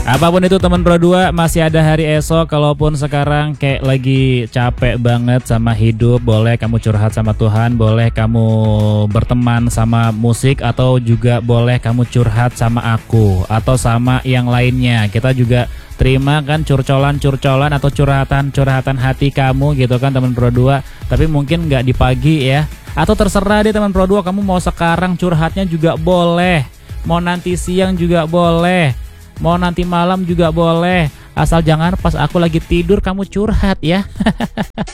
Apapun itu teman Pro 2, masih ada hari esok. Kalaupun sekarang kayak lagi capek banget sama hidup, boleh kamu curhat sama Tuhan, boleh kamu berteman sama musik, atau juga boleh kamu curhat sama aku atau sama yang lainnya. Kita juga terima kan curcolan atau curhatan hati kamu gitu kan teman Pro 2. Tapi mungkin nggak di pagi ya. Atau terserah deh teman Pro 2, kamu mau sekarang curhatnya juga boleh. Mau nanti siang juga boleh. Mau nanti malam juga boleh, asal jangan pas aku lagi tidur kamu curhat ya.